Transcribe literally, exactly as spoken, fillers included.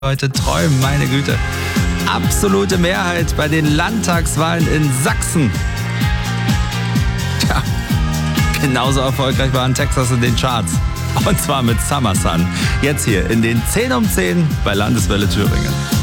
Leute träumen, meine Güte. Absolute Mehrheit bei den Landtagswahlen in Sachsen. Tja, genauso erfolgreich waren Texas in den Charts. Und zwar mit Summer Sun. Jetzt hier in den zehn um zehn bei Landeswelle Thüringen.